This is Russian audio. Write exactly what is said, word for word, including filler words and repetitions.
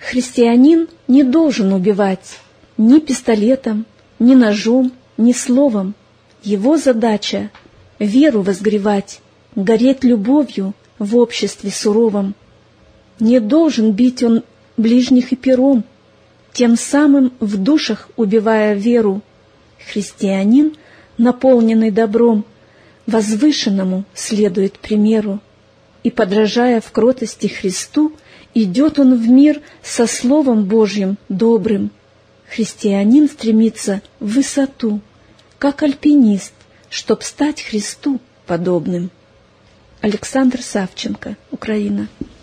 Христианин не должен убивать ни пистолетом, ни ножом, ни словом. Его задача — веру возгревать, гореть любовью в обществе суровом. Не должен бить он ближних и пером, тем самым в душах убивая веру. Христианин, наполненный добром, возвышенному следует примеру, и, подражая в кротости Христу, идет он в мир со Словом Божьим добрым. Христианин стремится в высоту, как альпинист, чтоб стать Христу подобным. Александр Савченко, Украина.